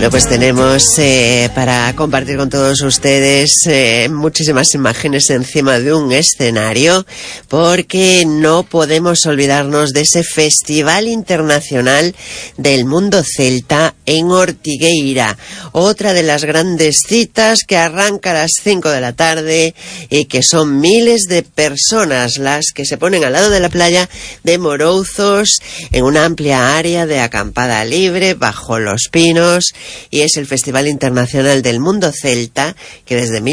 Bueno, pues tenemos para compartir con todos ustedes muchísimas imágenes encima de un escenario, porque no podemos olvidarnos de ese Festival Internacional del Mundo Celta en Ortigueira, otra de las grandes citas que arranca a las 5 de la tarde y que son miles de personas las que se ponen al lado de la playa de Morouzos en una amplia área de acampada libre bajo los pinos. Y es el Festival Internacional del Mundo Celta, que desde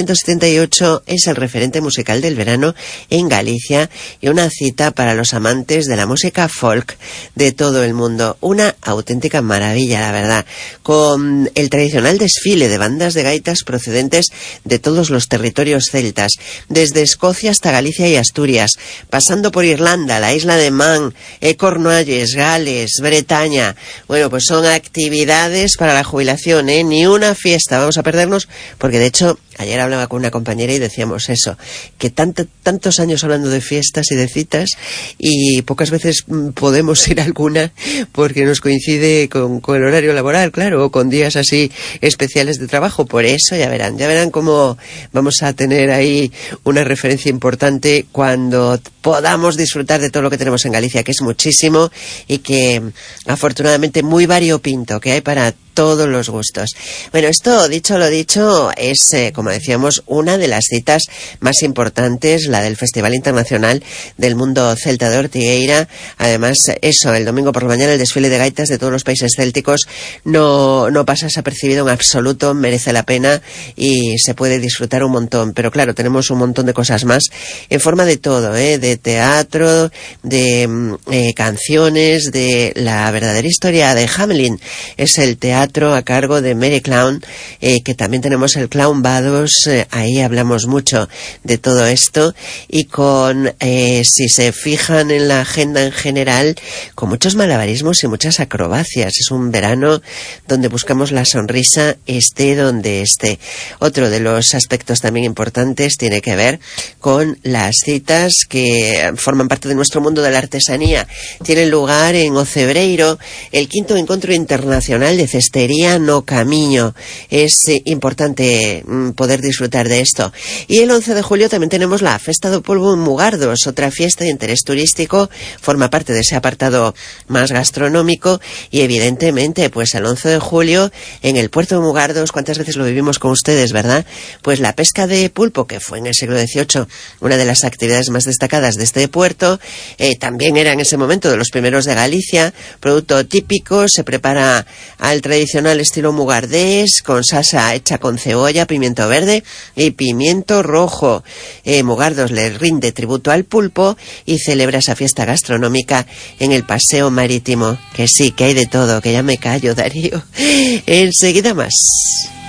1978 es el referente musical del verano en Galicia y una cita para los amantes de la música folk de todo el mundo. Una auténtica maravilla, la verdad, con el tradicional desfile de bandas de gaitas procedentes de todos los territorios celtas, desde Escocia hasta Galicia y Asturias, pasando por Irlanda, la isla de Man, Cornualles, Gales, Bretaña. Bueno, pues son actividades para la jubilación, ni una fiesta vamos a perdernos, porque de hecho ayer hablaba con una compañera y decíamos eso, que tantos años hablando de fiestas y de citas y pocas veces podemos ir a alguna porque nos coincide con el horario laboral, claro, o con días así especiales de trabajo. Por eso ya verán cómo vamos a tener ahí una referencia importante cuando podamos disfrutar de todo lo que tenemos en Galicia, que es muchísimo y que afortunadamente muy variopinto, que hay para todos los gustos. Bueno, esto, dicho lo dicho, es, como decíamos, una de las citas más importantes, la del Festival Internacional del Mundo Celta de Ortigueira. Además, eso, el domingo por la mañana el desfile de gaitas de todos los países célticos no pasa desapercibido en absoluto, merece la pena y se puede disfrutar un montón. Pero claro, tenemos un montón de cosas más en forma de todo, de teatro, de canciones, de la verdadera historia de Hamelin. Es el teatro a cargo de Mary Clown, que también tenemos el Clown Vados, ahí hablamos mucho de todo esto y con, si se fijan en la agenda en general, con muchos malabarismos y muchas acrobacias. Es un verano donde buscamos la sonrisa esté donde esté. Otro de los aspectos también importantes tiene que ver con las citas que forman parte de nuestro mundo de la artesanía. Tienen lugar en Ocebreiro el 5º Encuentro Internacional de Cestería no Camiño. Es importante poder disfrutar de esto. Y el 11 de julio también tenemos la Festa do Polvo en Mugardos, otra fiesta de interés turístico, forma parte de ese apartado más gastronómico y evidentemente pues el 11 de julio en el puerto de Mugardos, cuántas veces lo vivimos con ustedes, ¿verdad? Pues la pesca de pulpo, que fue en el siglo XVIII una de las actividades más destacadas de este puerto, también era en ese momento de los primeros de Galicia, producto típico, se prepara al tradicional estilo mugardés, con salsa hecha con cebolla, pimiento verde y pimiento rojo. Mugardos le rinde tributo al pulpo y celebra esa fiesta gastronómica en el paseo marítimo. Que sí, que hay de todo, que ya me callo, Darío. Enseguida más.